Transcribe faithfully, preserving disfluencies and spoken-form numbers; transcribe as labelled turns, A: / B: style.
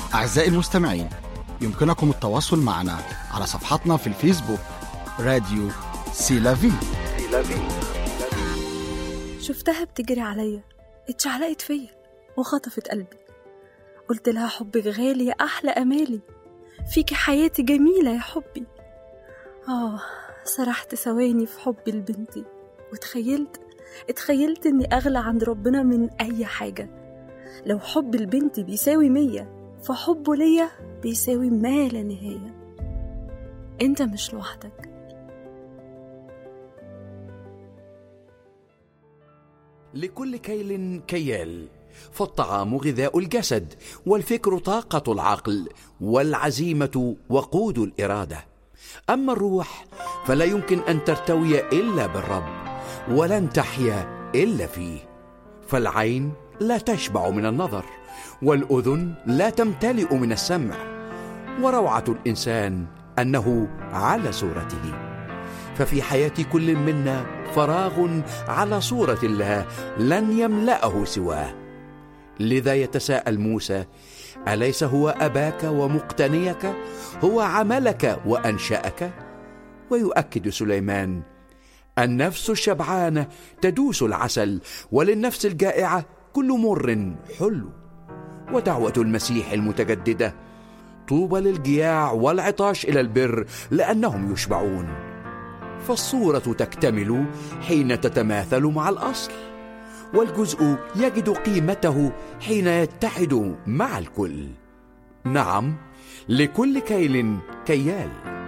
A: أعزائي المستمعين، يمكنكم التواصل معنا على صفحتنا في الفيسبوك راديو سيلافي.
B: شفتها بتجري عليا، اتشعلقت فيا وخطفت قلبي. قلت لها حبك غالي يا أحلى أمالي، فيكي حياتي جميلة يا حبي. آه سرحت ثواني في حبي لبنتي، وتخيلت اتخيلت إني أغلى عند ربنا من أي حاجة. لو حب البنت بيساوي مية، فحبه ليا بيساوي ما لا نهاية. انت مش لوحدك.
C: لكل كيل كيال، فالطعام غذاء الجسد، والفكر طاقة العقل، والعزيمة وقود الإرادة. أما الروح فلا يمكن أن ترتوي إلا بالرب، ولن تحيا إلا فيه. فالعين لا تشبع من النظر، والأذن لا تمتلئ من السمع، وروعة الإنسان أنه على صورته. ففي حياة كل منا فراغ على صورة الله لن يملأه سواه. لذا يتساءل موسى: أليس هو أباك ومقتنيك؟ هو عملك وأنشأك؟ ويؤكد سليمان: النفس الشبعانة تدوس العسل، وللنفس الجائعة كل مر حلو. ودعوة المسيح المتجددة: طوبى للجياع والعطاش إلى البر لأنهم يشبعون. فالصورة تكتمل حين تتماثل مع الأصل، والجزء يجد قيمته حين يتحد مع الكل. نعم، لكل كيل كيال.